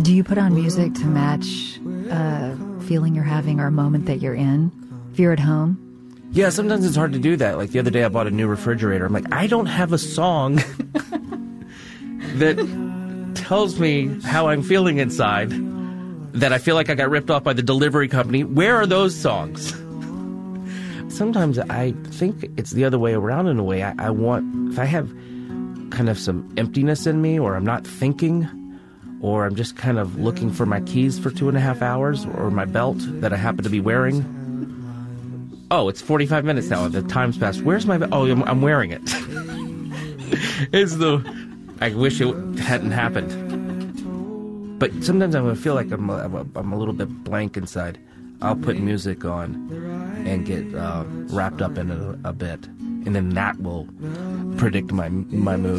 Do you put on music to match a feeling you're having or a moment that you're in? If you're at home? Yeah, sometimes it's hard to do that. Like the other day I bought a new refrigerator. I'm like, I don't have a song that tells me how I'm feeling inside, that I feel like I got ripped off by the delivery company. Where are those songs? Sometimes I think it's the other way around in a way. I want, if I have kind of some emptiness in me, or I'm not thinking, or I'm just kind of looking for my keys for 2.5 hours, or my belt that I happen to be wearing. Oh, it's 45 minutes now. The time's passed. Where's my belt? Oh, I'm wearing it. I wish it hadn't happened. But sometimes I'm going to feel like I'm a little bit blank inside. I'll put music on and get wrapped up in it a bit. And then that will predict my mood.